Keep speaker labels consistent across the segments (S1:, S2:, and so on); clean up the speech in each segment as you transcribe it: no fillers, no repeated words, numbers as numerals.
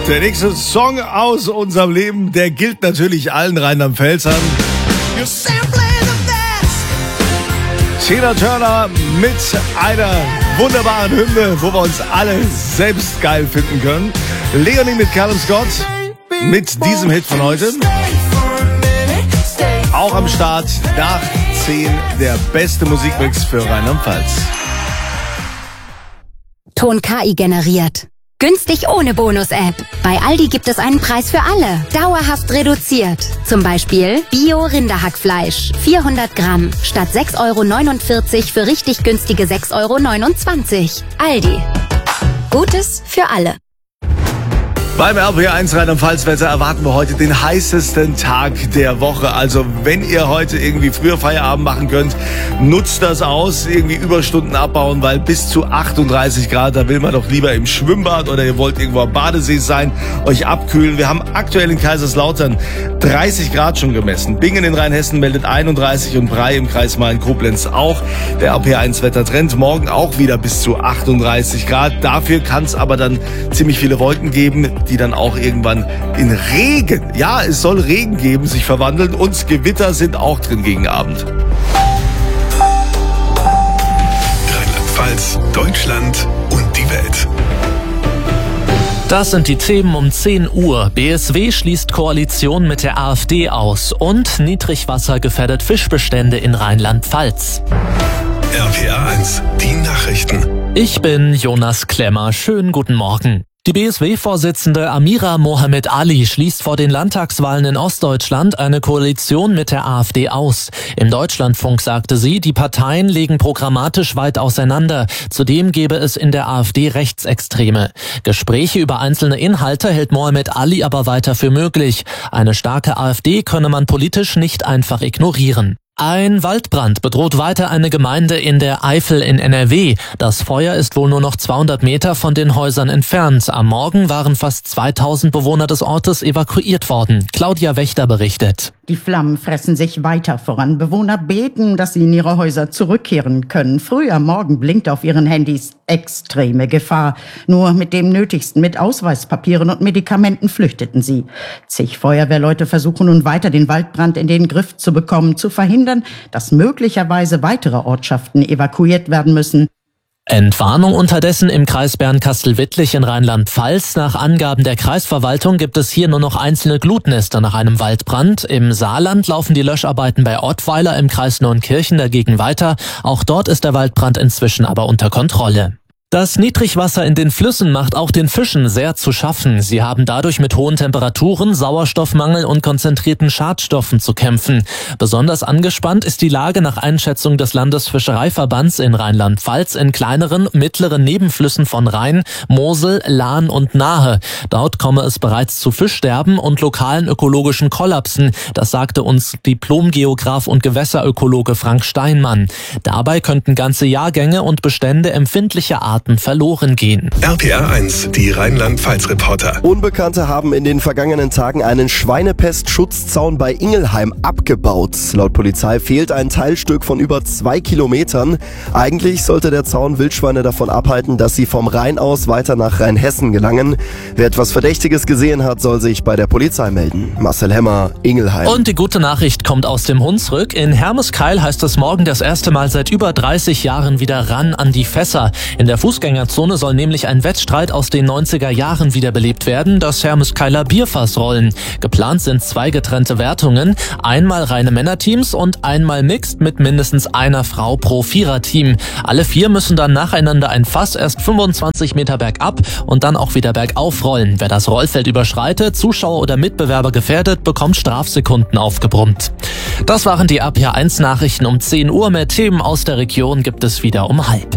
S1: Der nächste Song aus unserem Leben, der gilt natürlich allen Rheinland-Pfälzern. Tina Turner mit einer wunderbaren Hymne, wo wir uns alle selbst geil finden können. Leonie mit Callum Scott mit diesem Hit von heute. Auch am Start nach 10 der beste Musikmix für Rheinland-Pfalz.
S2: Ton KI generiert. Günstig ohne Bonus-App. Bei Aldi gibt es einen Preis für alle. Dauerhaft reduziert. Zum Beispiel Bio-Rinderhackfleisch. 400 Gramm. Statt 6,49 € für richtig günstige 6,29 €. Aldi. Gutes für alle.
S1: Beim RPR1 Rheinland-Pfalz-Wetter erwarten wir heute den heißesten Tag der Woche. Also wenn ihr heute irgendwie früher Feierabend machen könnt, nutzt das aus, irgendwie Überstunden abbauen, weil bis zu 38 Grad, da will man doch lieber im Schwimmbad oder ihr wollt irgendwo am Badesee sein, euch abkühlen. Wir haben aktuell in Kaiserslautern 30 Grad schon gemessen. Bingen in Rheinhessen meldet 31 und Bray im Kreis Main-Koblenz auch. Der RPR1-Wettertrend morgen auch wieder bis zu 38 Grad. Dafür kann es aber dann ziemlich viele Wolken geben, die dann auch irgendwann in Regen, ja, es soll Regen geben, sich verwandeln und Gewitter sind auch drin gegen Abend.
S3: Rheinland-Pfalz, Deutschland und die Welt.
S4: Das sind die Themen um 10 Uhr. BSW schließt Koalition mit der AfD aus und Niedrigwasser gefährdet Fischbestände in Rheinland-Pfalz.
S3: RPR1, die Nachrichten.
S4: Ich bin Jonas Klemmer. Schönen guten Morgen. Die BSW-Vorsitzende Amira Mohamed Ali schließt vor den Landtagswahlen in Ostdeutschland eine Koalition mit der AfD aus. Im Deutschlandfunk sagte sie, die Parteien liegen programmatisch weit auseinander. Zudem gebe es in der AfD Rechtsextreme. Gespräche über einzelne Inhalte hält Mohamed Ali aber weiter für möglich. Eine starke AfD könne man politisch nicht einfach ignorieren. Ein Waldbrand bedroht weiter eine Gemeinde in der Eifel in NRW. Das Feuer ist wohl nur noch 200 Meter von den Häusern entfernt. Am Morgen waren fast 2000 Bewohner des Ortes evakuiert worden. Claudia Wächter berichtet.
S5: Die Flammen fressen sich weiter voran. Bewohner beten, dass sie in ihre Häuser zurückkehren können. Früh am Morgen blinkt auf ihren Handys extreme Gefahr. Nur mit dem Nötigsten, mit Ausweispapieren und Medikamenten flüchteten sie. Zig Feuerwehrleute versuchen nun weiter, den Waldbrand in den Griff zu bekommen, zu verhindern, dass möglicherweise weitere Ortschaften evakuiert werden müssen.
S4: Entwarnung unterdessen im Kreis Bernkastel-Wittlich in Rheinland-Pfalz. Nach Angaben der Kreisverwaltung gibt es hier nur noch einzelne Glutnester nach einem Waldbrand. Im Saarland laufen die Löscharbeiten bei Ottweiler im Kreis Neunkirchen dagegen weiter. Auch dort ist der Waldbrand inzwischen aber unter Kontrolle. Das Niedrigwasser in den Flüssen macht auch den Fischen sehr zu schaffen. Sie haben dadurch mit hohen Temperaturen, Sauerstoffmangel und konzentrierten Schadstoffen zu kämpfen. Besonders angespannt ist die Lage nach Einschätzung des Landesfischereiverbands in Rheinland-Pfalz in kleineren, mittleren Nebenflüssen von Rhein, Mosel, Lahn und Nahe. Dort komme es bereits zu Fischsterben und lokalen ökologischen Kollapsen. Das sagte uns Diplom-Geograf und Gewässerökologe Frank Steinmann. Dabei könnten ganze Jahrgänge und Bestände empfindlicher Arten verloren gehen.
S3: RPR1, die Rheinland-Pfalz-Reporter.
S6: Unbekannte haben in den vergangenen Tagen einen Schweinepest-Schutzzaun bei Ingelheim abgebaut. Laut Polizei fehlt ein Teilstück von über 2 Kilometern. Eigentlich sollte der Zaun Wildschweine davon abhalten, dass sie vom Rhein aus weiter nach Rheinhessen gelangen. Wer etwas Verdächtiges gesehen hat, soll sich bei der Polizei melden. Marcel Hemmer, Ingelheim.
S4: Und die gute Nachricht kommt aus dem Hunsrück. In Hermeskeil heißt es morgen das erste Mal seit über 30 Jahren wieder ran an die Fässer. In der Fußgängerzone soll nämlich ein Wettstreit aus den 90er Jahren wiederbelebt werden, das Hermeskeiler Bierfassrollen. Geplant sind 2 getrennte Wertungen, einmal reine Männerteams und einmal Mixed mit mindestens einer Frau pro Viererteam. Alle 4 müssen dann nacheinander ein Fass erst 25 Meter bergab und dann auch wieder bergauf rollen. Wer das Rollfeld überschreitet, Zuschauer oder Mitbewerber gefährdet, bekommt Strafsekunden aufgebrummt. Das waren die RPR1 Nachrichten um 10 Uhr. Mehr Themen aus der Region gibt es wieder um 12:30.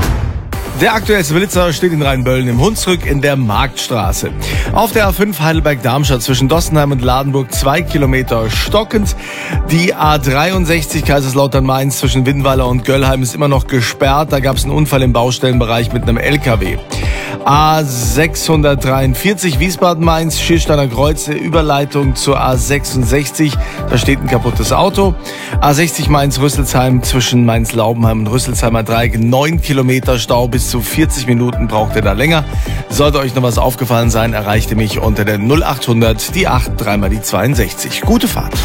S1: Der aktuellste Blitzer steht in Rheinböllen im Hunsrück in der Marktstraße. Auf der A5 Heidelberg-Darmstadt zwischen Dossenheim und Ladenburg 2 Kilometer stockend. Die A63 Kaiserslautern-Mainz zwischen Winnweiler und Göllheim ist immer noch gesperrt. Da gab es einen Unfall im Baustellenbereich mit einem LKW. A643 Wiesbaden-Mainz, Schiersteiner Kreuz, Überleitung zur A66. Da steht ein kaputtes Auto. A60 Mainz-Rüsselsheim zwischen Mainz-Laubenheim und Rüsselsheimer Dreieck. 9 Kilometer Stau, bis zu 40 Minuten braucht ihr da länger. Sollte euch noch was aufgefallen sein, erreicht ihr mich unter der 0800 die 8 3 mal die 62. Gute Fahrt.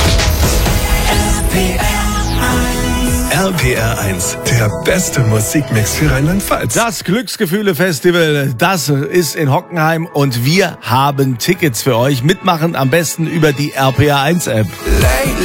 S3: RPR 1, der beste Musikmix für Rheinland-Pfalz.
S1: Das Glücksgefühle-Festival, das ist in Hockenheim und wir haben Tickets für euch. Mitmachen am besten über die RPR 1 App.